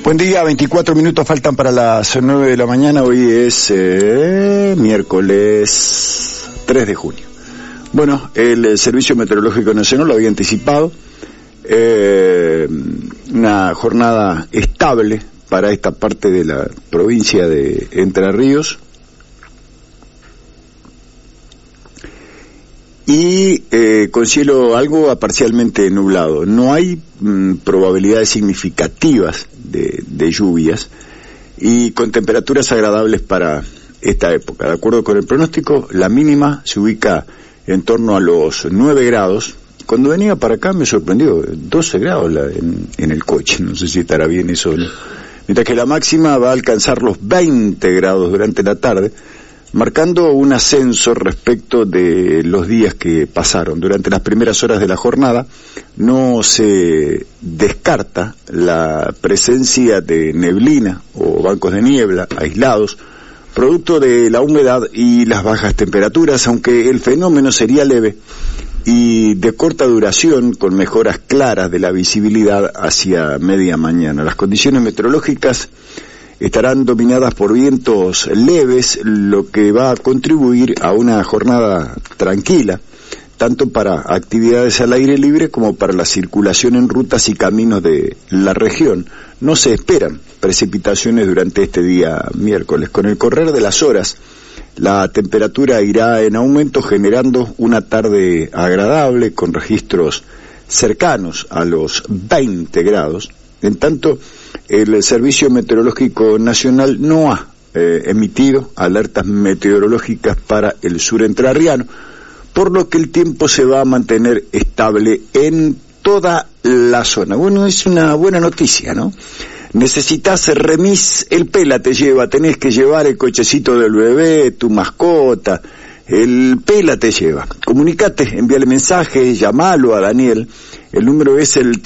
Buen día, 24 minutos faltan para las 9 de la mañana. Hoy es miércoles 3 de junio. Bueno, el Servicio Meteorológico Nacional lo había anticipado. Una jornada estable para esta parte de la provincia de Entre Ríos. Y con cielo algo parcialmente nublado. No hay probabilidades significativas de lluvias y con temperaturas agradables para esta época. De acuerdo con el pronóstico, la mínima se ubica en torno a los 9 grados. Cuando venía para acá me sorprendió, 12 grados en el coche, no sé si estará bien eso o no. Mientras que la máxima va a alcanzar los 20 grados durante la tarde, marcando un ascenso respecto de los días que pasaron. Durante las primeras horas de la jornada no se descarta la presencia de neblina o bancos de niebla aislados, producto de la humedad y las bajas temperaturas, aunque el fenómeno sería leve y de corta duración, con mejoras claras de la visibilidad hacia media mañana. Las condiciones meteorológicas estarán dominadas por vientos leves, lo que va a contribuir a una jornada tranquila, tanto para actividades al aire libre como para la circulación en rutas y caminos de la región. No se esperan precipitaciones durante este día miércoles. Con el correr de las horas, la temperatura irá en aumento, generando una tarde agradable con registros cercanos a los 20 grados. En tanto, el Servicio Meteorológico Nacional no ha emitido alertas meteorológicas para el sur entrerriano, por lo que el tiempo se va a mantener estable en toda la zona. Bueno, es una buena noticia, ¿no? Necesitas remis, el Pela te lleva, tenés que llevar el cochecito del bebé, tu mascota, el Pela te lleva. Comunicate, envíale mensaje, llamalo a Daniel, el número es el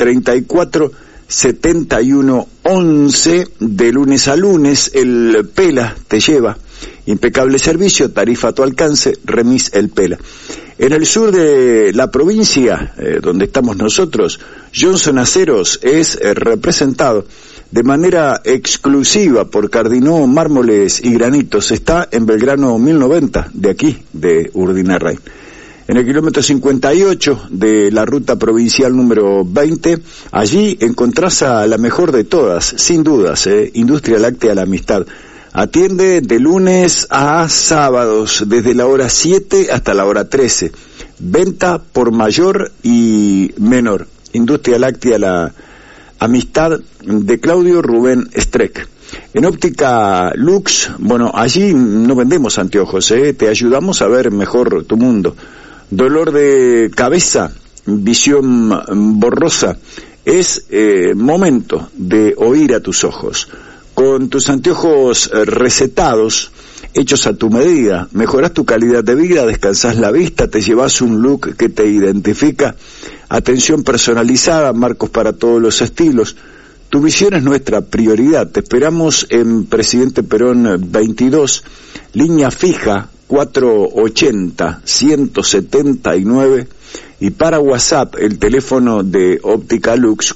347111, de lunes a lunes, el Pela te lleva. Impecable servicio, tarifa a tu alcance, remis el Pela. En el sur de la provincia, donde estamos nosotros, Johnson Aceros es representado de manera exclusiva por Cardinó Mármoles y Granitos. Está en Belgrano 1090, de aquí, de Urdinarrain. En el kilómetro 58 de la ruta provincial número 20, allí encontrás a la mejor de todas, sin dudas, Industria Láctea La Amistad. Atiende de lunes a sábados, desde la hora 7 hasta la hora 13. Venta por mayor y menor. Industria Láctea La Amistad, de Claudio Rubén Streck. En Óptica Lux, bueno, allí no vendemos anteojos, te ayudamos a ver mejor tu mundo. Dolor de cabeza, visión borrosa, es momento de oír a tus ojos. Con tus anteojos recetados, hechos a tu medida, mejorás tu calidad de vida, descansás la vista, te llevas un look que te identifica, atención personalizada, marcos para todos los estilos. Tu visión es nuestra prioridad. Te esperamos en Presidente Perón 22, línea fija 480-179, y para WhatsApp el teléfono de Óptica Lux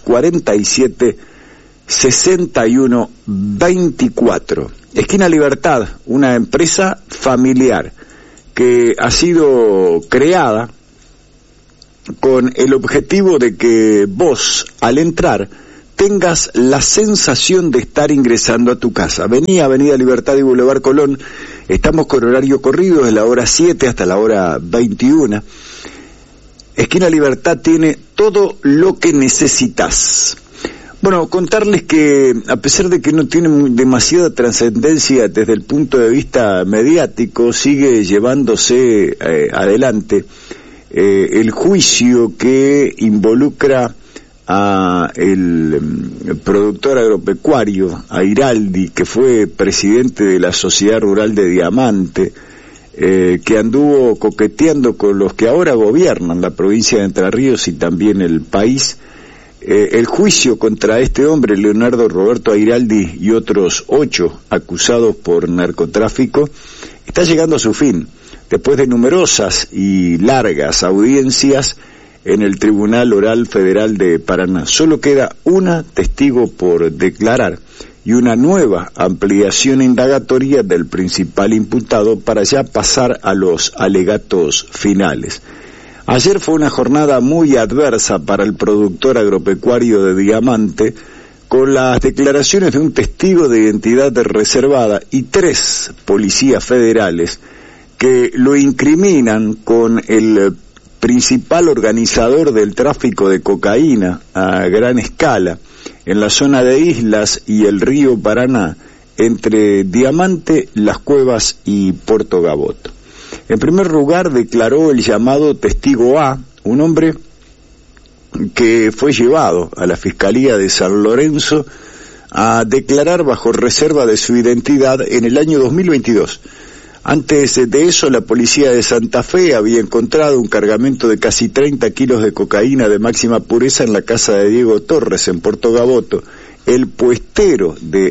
47-61-24. Esquina Libertad, una empresa familiar que ha sido creada con el objetivo de que vos, al entrar, tengas la sensación de estar ingresando a tu casa. Vení a Avenida Libertad y Boulevard Colón, estamos con horario corrido desde la hora 7 hasta la hora 21. Esquina Libertad tiene todo lo que necesitas. Bueno, contarles que a pesar de que no tiene demasiada trascendencia desde el punto de vista mediático, sigue llevándose adelante el juicio que involucra a el productor agropecuario, a Iraldi, que fue presidente de la Sociedad Rural de Diamante, que anduvo coqueteando con los que ahora gobiernan la provincia de Entre Ríos y también el país. El juicio contra este hombre, Leonardo Roberto Airaldi, y otros 8 acusados por narcotráfico, está llegando a su fin. Después de numerosas y largas audiencias, en el Tribunal Oral Federal de Paraná. Solo queda una testigo por declarar y una nueva ampliación indagatoria del principal imputado para ya pasar a los alegatos finales. Ayer fue una jornada muy adversa para el productor agropecuario de Diamante, con las declaraciones de un testigo de identidad reservada y 3 policías federales que lo incriminan con el principal organizador del tráfico de cocaína a gran escala en la zona de Islas y el río Paraná, entre Diamante, Las Cuevas y Puerto Gaboto. En primer lugar, declaró el llamado testigo A, un hombre que fue llevado a la Fiscalía de San Lorenzo a declarar bajo reserva de su identidad en el año 2022. Antes de eso, la policía de Santa Fe había encontrado un cargamento de casi 30 kilos de cocaína de máxima pureza en la casa de Diego Torres, en Puerto Gaboto, el puestero de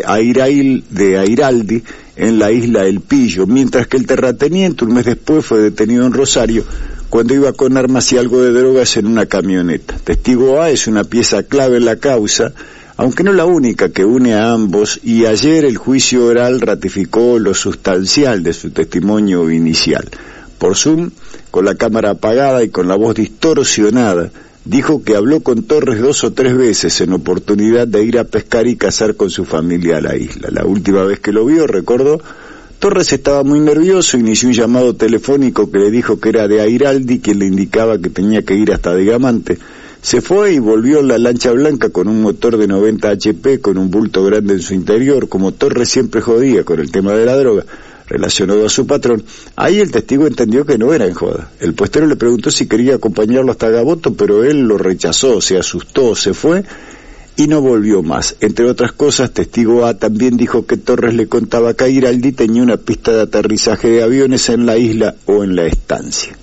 Airaldi, en la isla El Pillo, mientras que el terrateniente un mes después fue detenido en Rosario cuando iba con armas y algo de drogas en una camioneta. Testigo A es una pieza clave en la causa, aunque no la única que une a ambos, y ayer el juicio oral ratificó lo sustancial de su testimonio inicial. Por Zoom, con la cámara apagada y con la voz distorsionada, dijo que habló con Torres 2 o 3 veces en oportunidad de ir a pescar y cazar con su familia a la isla. La última vez que lo vio, recordó, Torres estaba muy nervioso, inició un llamado telefónico que le dijo que era de Airaldi, quien le indicaba que tenía que ir hasta Diamante. Se fue y volvió en la lancha blanca con un motor de 90 HP, con un bulto grande en su interior. Como Torres siempre jodía con el tema de la droga, relacionado a su patrón, ahí el testigo entendió que no era en joda. El puestero le preguntó si quería acompañarlo hasta Gaboto, pero él lo rechazó, se asustó, se fue y no volvió más. Entre otras cosas, testigo A también dijo que Torres le contaba que Airaldi tenía una pista de aterrizaje de aviones en la isla o en la estancia.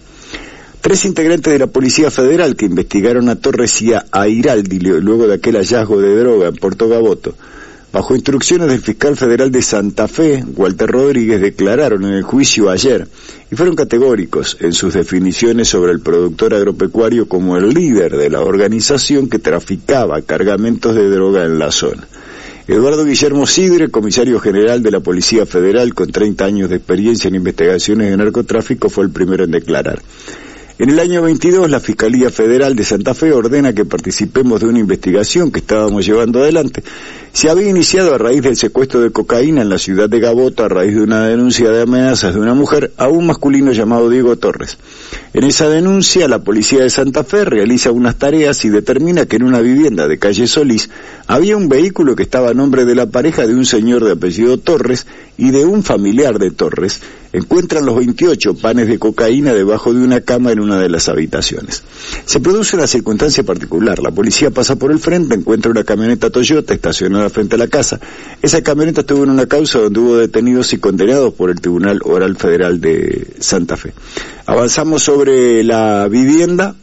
3 integrantes de la Policía Federal que investigaron a Torres y a Airaldi luego de aquel hallazgo de droga en Puerto Gaboto, bajo instrucciones del fiscal federal de Santa Fe, Walter Rodríguez, declararon en el juicio ayer y fueron categóricos en sus definiciones sobre el productor agropecuario como el líder de la organización que traficaba cargamentos de droga en la zona. Eduardo Guillermo Sidre, comisario general de la Policía Federal con 30 años de experiencia en investigaciones de narcotráfico, fue el primero en declarar. En el año 22, la Fiscalía Federal de Santa Fe ordena que participemos de una investigación que estábamos llevando adelante. Se había iniciado a raíz del secuestro de cocaína en la ciudad de Gaboto, a raíz de una denuncia de amenazas de una mujer a un masculino llamado Diego Torres. En esa denuncia, la policía de Santa Fe realiza unas tareas y determina que en una vivienda de calle Solís había un vehículo que estaba a nombre de la pareja de un señor de apellido Torres y de un familiar de Torres. Encuentran los 28 panes de cocaína debajo de una cama en una de las habitaciones. Se produce una circunstancia particular. La policía pasa por el frente, encuentra una camioneta Toyota estacionada frente a la casa. Esa camioneta estuvo en una causa donde hubo detenidos y condenados por el Tribunal Oral Federal de Santa Fe. Avanzamos sobre la vivienda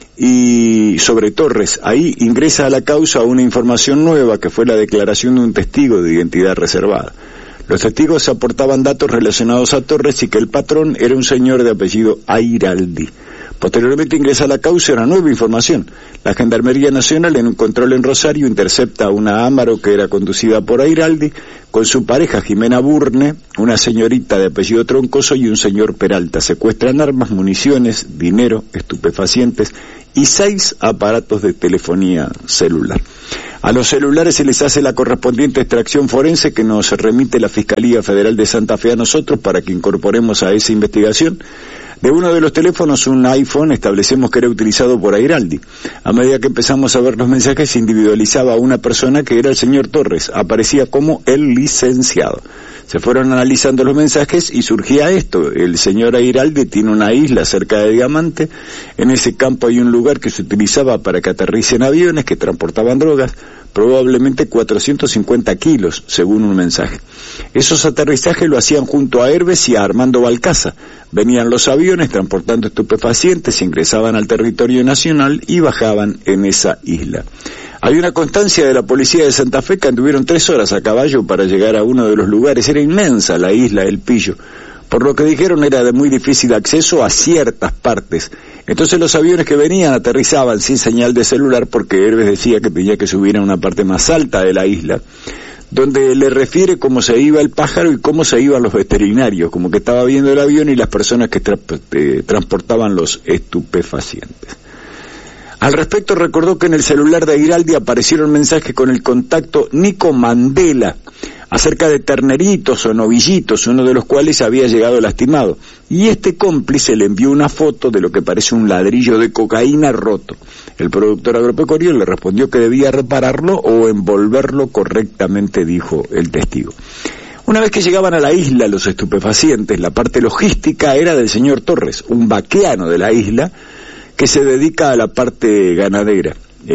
y sobre Torres. Ahí ingresa a la causa una información nueva que fue la declaración de un testigo de identidad reservada. Los testigos aportaban datos relacionados a Torres y que el patrón era un señor de apellido Airaldi. Posteriormente ingresa a la causa una nueva información. La Gendarmería Nacional, en un control en Rosario, intercepta una Amaro que era conducida por Airaldi con su pareja Jimena Burne, una señorita de apellido Troncoso y un señor Peralta. Secuestran armas, municiones, dinero, estupefacientes y 6 aparatos de telefonía celular. A los celulares se les hace la correspondiente extracción forense que nos remite la Fiscalía Federal de Santa Fe a nosotros para que incorporemos a esa investigación. De uno de los teléfonos, un iPhone, establecemos que era utilizado por Airaldi. A medida que empezamos a ver los mensajes, se individualizaba a una persona que era el señor Torres. Aparecía como el licenciado. Se fueron analizando los mensajes y surgía esto. El señor Airaldi tiene una isla cerca de Diamante. En ese campo hay un lugar que se utilizaba para que aterricen aviones que transportaban drogas, probablemente 450 kilos, según un mensaje. Esos aterrizajes lo hacían junto a Herbes y a Armando Balcaza. Venían los aviones transportando estupefacientes, ingresaban al territorio nacional y bajaban en esa isla. Hay una constancia de la policía de Santa Fe que anduvieron 3 horas a caballo para llegar a uno de los lugares. Era inmensa la isla El Pillo. Por lo que dijeron, era de muy difícil acceso a ciertas partes. Entonces los aviones que venían aterrizaban sin señal de celular porque Herbes decía que tenía que subir a una parte más alta de la isla, donde le refiere cómo se iba el pájaro y cómo se iban los veterinarios, como que estaba viendo el avión y las personas que transportaban los estupefacientes. Al respecto recordó que en el celular de Airaldi aparecieron mensajes con el contacto Nico Mandela acerca de terneritos o novillitos, uno de los cuales había llegado lastimado, y este cómplice le envió una foto de lo que parece un ladrillo de cocaína roto. El productor agropecuario le respondió que debía repararlo o envolverlo correctamente, dijo el testigo. Una vez que llegaban a la isla los estupefacientes, la parte logística era del señor Torres, un vaqueano de la isla, que se dedica a la parte ganadera.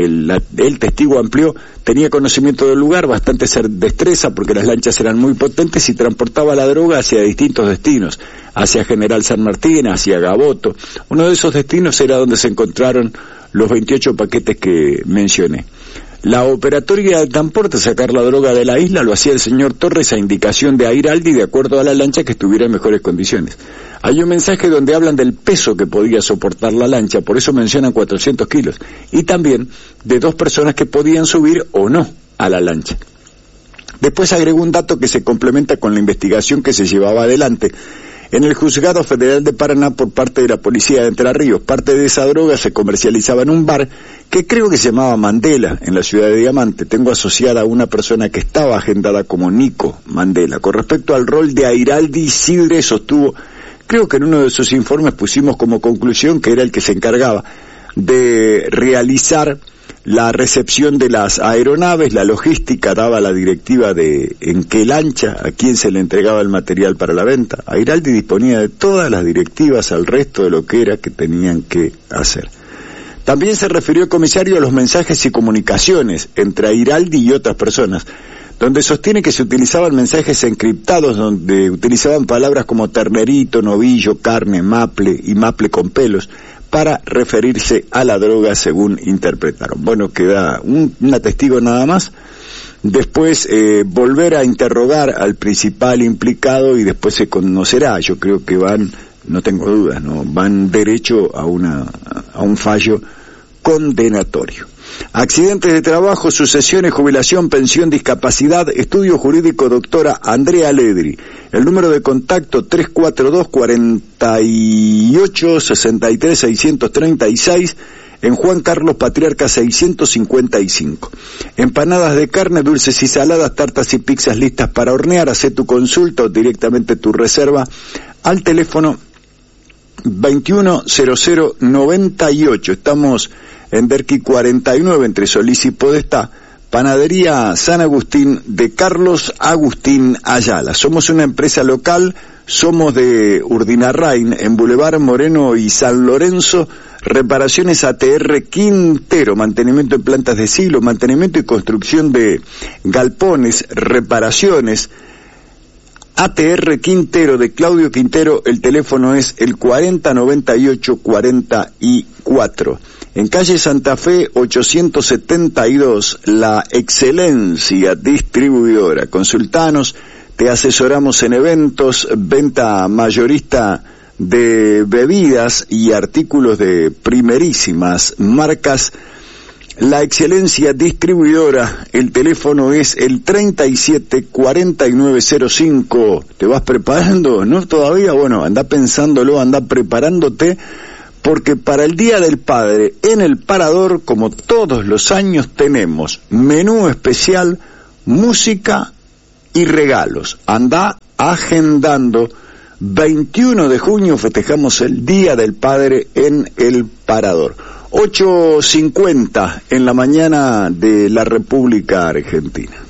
El testigo amplió, tenía conocimiento del lugar, bastante destreza porque las lanchas eran muy potentes y transportaba la droga hacia distintos destinos, hacia General San Martín, hacia Gaboto. Uno de esos destinos era donde se encontraron los 28 paquetes que mencioné. La operatoria de transporte, sacar la droga de la isla, lo hacía el señor Torres a indicación de Airaldi de acuerdo a la lancha que estuviera en mejores condiciones. Hay un mensaje donde hablan del peso que podía soportar la lancha, por eso mencionan 400 kilos, y también de 2 personas que podían subir o no a la lancha. Después agregó un dato que se complementa con la investigación que se llevaba adelante en el Juzgado Federal de Paraná por parte de la Policía de Entre Ríos. Parte de esa droga se comercializaba en un bar que creo que se llamaba Mandela, en la ciudad de Diamante. Tengo asociada a una persona que estaba agendada como Nico Mandela. Con respecto al rol de Airaldi, Sidre sostuvo, creo que en uno de sus informes pusimos como conclusión que era el que se encargaba de realizar la recepción de las aeronaves, la logística, daba la directiva de en qué lancha, a quién se le entregaba el material para la venta. Airaldi disponía de todas las directivas al resto de lo que era que tenían que hacer. También se refirió el comisario a los mensajes y comunicaciones entre Airaldi y otras personas, donde sostiene que se utilizaban mensajes encriptados donde utilizaban palabras como ternerito, novillo, carne, maple y maple con pelos, para referirse a la droga según interpretaron. Bueno, queda un testigo nada más. Después volver a interrogar al principal implicado y después se conocerá. Yo creo que van, no tengo dudas, no van derecho a un fallo condenatorio. Accidentes de trabajo, sucesiones, jubilación, pensión, discapacidad, estudio jurídico, doctora Andrea Ledri. El número de contacto 342-48-63-636, en Juan Carlos Patriarca 655. Empanadas de carne, dulces y saladas, tartas y pizzas listas para hornear. Hacé tu consulta o directamente tu reserva al teléfono 210098. Estamos en Derqui 49, entre Solís y Podestá. Panadería San Agustín de Carlos Agustín Ayala. Somos una empresa local, somos de Urdinarrain, en Boulevard Moreno y San Lorenzo. Reparaciones ATR Quintero, mantenimiento de plantas de silo, mantenimiento y construcción de galpones, reparaciones. ATR Quintero, de Claudio Quintero, el teléfono es el 4098-44. En calle Santa Fe 872, La Excelencia Distribuidora. Consultanos, te asesoramos en eventos, venta mayorista de bebidas y artículos de primerísimas marcas. La Excelencia Distribuidora, el teléfono es el 374905. ¿Te vas preparando? ¿No todavía? Bueno, anda pensándolo, anda preparándote, porque para el Día del Padre, en el Parador, como todos los años, tenemos menú especial, música y regalos. Anda agendando. 21 de junio festejamos el Día del Padre en el Parador. 8:50 en la mañana de la República Argentina.